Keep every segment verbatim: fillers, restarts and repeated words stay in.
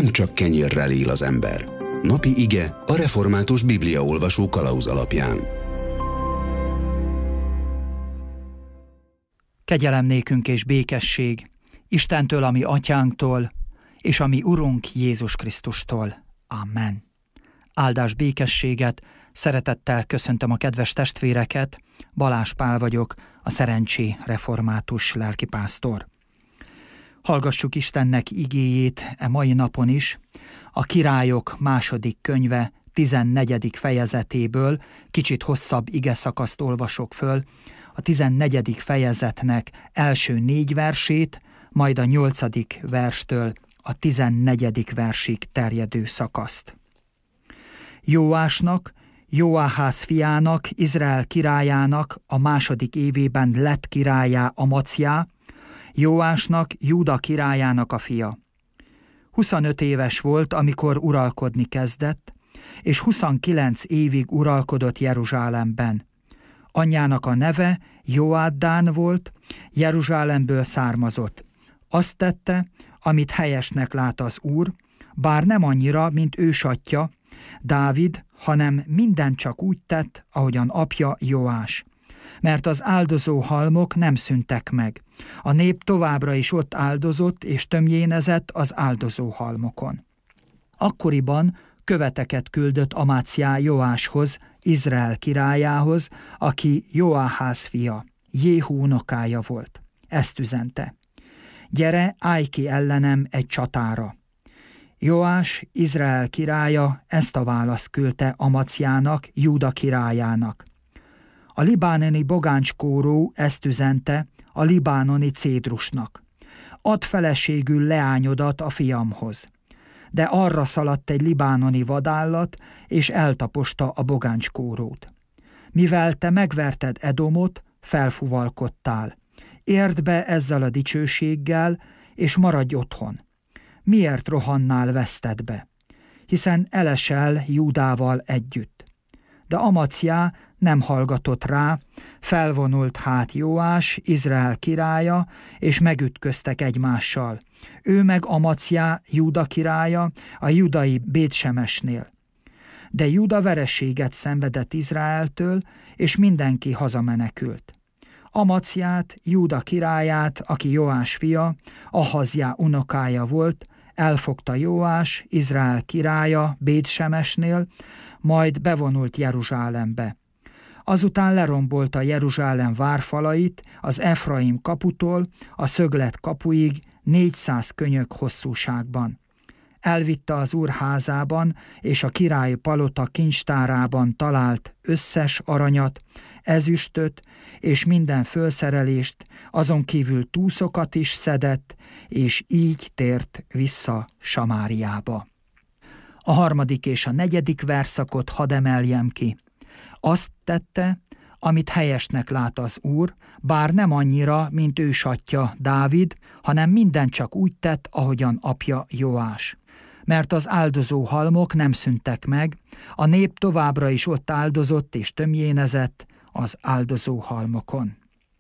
nem csak kenyérrel él az ember. Napi ige a református bibliaolvasó kalauz alapján. Kegyelem nékünk és békesség Istentől, ami atyánktól, és ami Urunk Jézus Krisztustól. Amen. Áldás, békességet, szeretettel köszöntöm a kedves testvéreket, Balázs Pál vagyok, a Szerencsé református lelkipásztor. Hallgassuk Istennek igéjét e mai napon is, a Királyok második könyve tizennegyedik fejezetéből, kicsit hosszabb igeszakaszt olvasok föl, a tizennegyedik fejezetnek első négy versét, majd a nyolcadik verstől a tizennegyedik versig terjedő szakaszt. Jóásnak, Jóáház fiának, Izrael királyának a második évében lett királyá Amacjá, Jóásnak, Júda királyának a fia. huszonöt éves volt, amikor uralkodni kezdett, és huszonkilenc évig uralkodott Jeruzsálemben. Anyjának a neve Joáddán volt, Jeruzsálemből származott. Azt tette, amit helyesnek lát az Úr, bár nem annyira, mint ősatja, Dávid, hanem minden csak úgy tett, ahogyan apja Joás. Mert az áldozó halmok nem szűntek meg. A nép továbbra is ott áldozott és tömjénezett az áldozó halmokon. Akkoriban követeket küldött Amáciá Joáshoz, Izrael királyához, aki Jóáház fia, Jéhú unokája volt. Ezt üzente: gyere, állj ki ellenem egy csatára. Joás, Izrael királya ezt a választ küldte Amacjának, Júda királyának. A libánoni bogáncskóró ezt üzente a libánoni cédrusnak: add feleségül leányodat a fiamhoz. De arra szaladt egy libánoni vadállat, és eltaposta a bogáncskórót. Mivel te megverted Edomot, felfuvalkodtál. Érd be ezzel a dicsőséggel, és maradj otthon. Miért rohannál vesztedbe? Hiszen elesel Júdával együtt. De Amacjá nem hallgatott rá, felvonult hát Jóás, Izrael királya, és megütköztek egymással. Ő meg Amacjá, Júda királya, a judai Bétsemesnél. De Júda vereséget szenvedett Izraeltől, és mindenki hazamenekült. Amacját, Júda királyát, aki Joás fia, Ahazjá unokája volt, elfogta Joás, Izrael királya Bétsemesnél, majd bevonult Jeruzsálembe. Azután lerombolta Jeruzsálem várfalait az Efraim kaputól a szöglet kapuig négyszáz könyök hosszúságban. Elvitte az úr házában és a király palota kincstárában talált összes aranyat, ezüstöt és minden fölszerelést, azon kívül túszokat is szedett, és így tért vissza Samáriába. A harmadik és a negyedik verszakot hadd emeljem ki. Azt tette, amit helyesnek lát az Úr, bár nem annyira, mint ősatja Dávid, hanem minden csak úgy tett, ahogyan apja Joás. Mert az áldozó halmok nem szűntek meg, a nép továbbra is ott áldozott és tömjénezett az áldozó halmokon.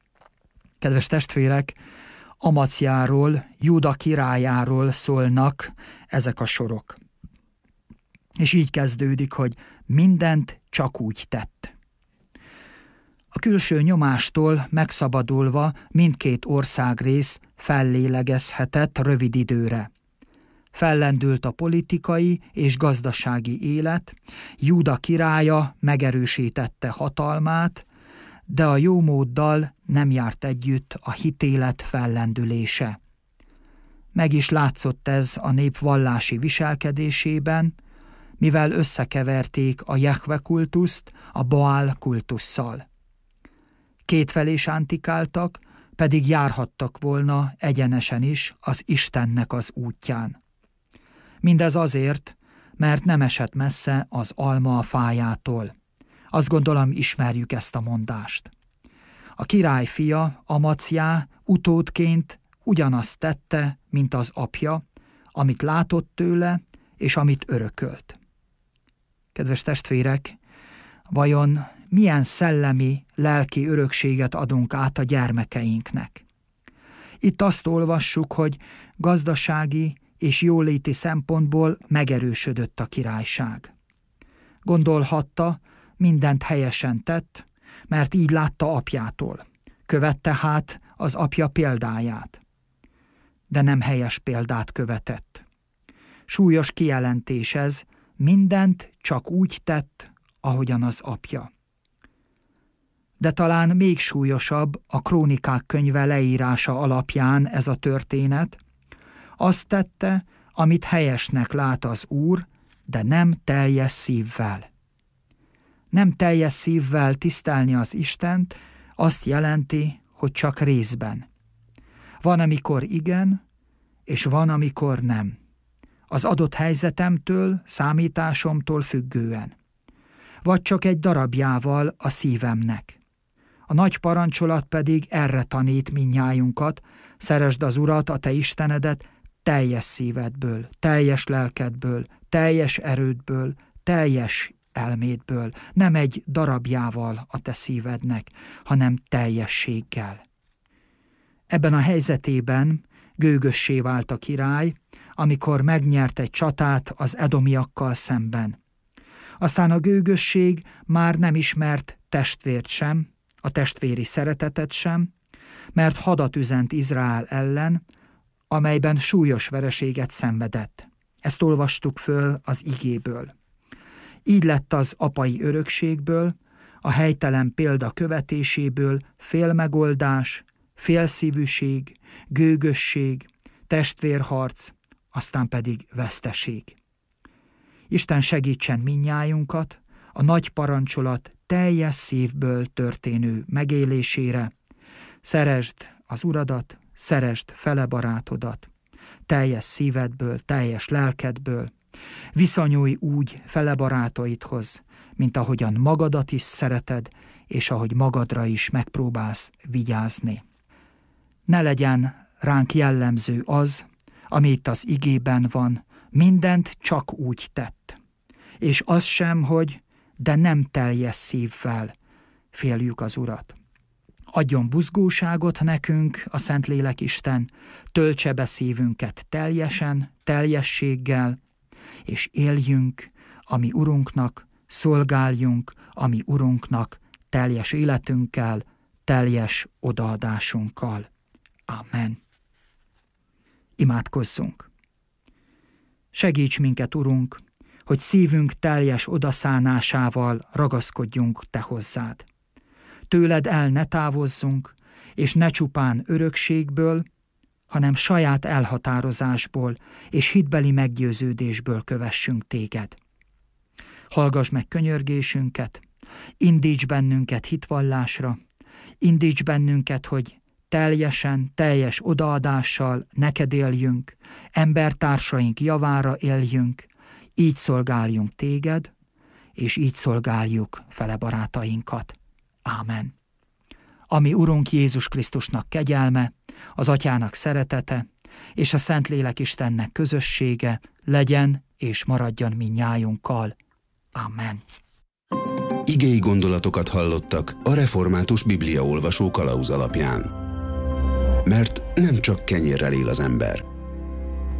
Kedves testvérek, Amacjáról, Júda királyáról szólnak ezek a sorok. És így kezdődik, hogy mindent csak úgy tett. A külső nyomástól megszabadulva mindkét országrész fellélegezhetett rövid időre. Fellendült a politikai és gazdasági élet, Júda királya megerősítette hatalmát, de a jómóddal nem járt együtt a hitélet fellendülése. Meg is látszott ez a nép vallási viselkedésében, mivel összekeverték a Jahve kultuszt a Baál kultusszal. Kétfelé sántikáltak, pedig járhattak volna egyenesen is az Istennek az útján. Mindez azért, mert nem esett messze az alma a fájától. Azt gondolom, ismerjük ezt a mondást. A király fia, Amacjá utódként ugyanazt tette, mint az apja, amit látott tőle, és amit örökölt. Kedves testvérek, vajon milyen szellemi, lelki örökséget adunk át a gyermekeinknek? Itt azt olvassuk, hogy gazdasági, és jóléti szempontból megerősödött a királyság. Gondolhatta, mindent helyesen tett, mert így látta apjától. Követte hát az apja példáját. De nem helyes példát követett. Súlyos kijelentés ez, mindent csak úgy tett, ahogyan az apja. De talán még súlyosabb a Krónikák könyve leírása alapján ez a történet. Azt tette, amit helyesnek lát az Úr, de nem teljes szívvel. Nem teljes szívvel tisztelni az Istent azt jelenti, hogy csak részben. Van, amikor igen, és van, amikor nem. Az adott helyzetemtől, számításomtól függően. Vagy csak egy darabjával a szívemnek. A nagy parancsolat pedig erre tanít mindnyájunkat: szeresd az Urat, a te Istenedet, teljes szívedből, teljes lelkedből, teljes erődből, teljes elmédből, nem egy darabjával a te szívednek, hanem teljességgel. Ebben a helyzetében gőgössé vált a király, amikor megnyert egy csatát az edomiakkal szemben. Aztán a gőgösség már nem ismert testvért sem, a testvéri szeretetet sem, mert hadat üzent Izrael ellen, amelyben súlyos vereséget szenvedett. Ezt olvastuk föl az igéből. Így lett az apai örökségből, a helytelen példa követéséből félmegoldás, félszívűség, gőgösség, testvérharc, aztán pedig veszteség. Isten segítsen mindnyájunkat a nagy parancsolat teljes szívből történő megélésére. Szeresd az Uradat, szeresd fele barátodat, teljes szívedből, teljes lelkedből. Viszonyulj úgy fele barátaidhoz, mint ahogyan magadat is szereted, és ahogy magadra is megpróbálsz vigyázni. Ne legyen ránk jellemző az, ami itt az igében van, mindent csak úgy tett. És az sem, hogy de nem teljes szívvel féljük az Urat. Adjon buzgóságot nekünk a Szentlélek Isten, töltse be szívünket teljesen, teljességgel, és éljünk a mi Urunknak, szolgáljunk a mi Urunknak teljes életünkkel, teljes odaadásunkkal. Amen. Imádkozzunk! Segíts minket, Urunk, hogy szívünk teljes odaszánásával ragaszkodjunk Te hozzád. Tőled el ne távozzunk, és ne csupán örökségből, hanem saját elhatározásból és hitbeli meggyőződésből kövessünk Téged. Hallgass meg könyörgésünket, indíts bennünket hitvallásra, indíts bennünket, hogy teljesen, teljes odaadással neked éljünk, embertársaink javára éljünk, így szolgáljunk Téged, és így szolgáljuk fele barátainkat. Ámen. Ami Urunk Jézus Krisztusnak kegyelme, az Atyának szeretete, és a Szentlélek Istennek közössége legyen és maradjon mindnyájunkkal. Amen. Igei gondolatokat hallottak a Református Bibliaolvasó kalauz alapján. Mert nem csak kenyérrel él az ember,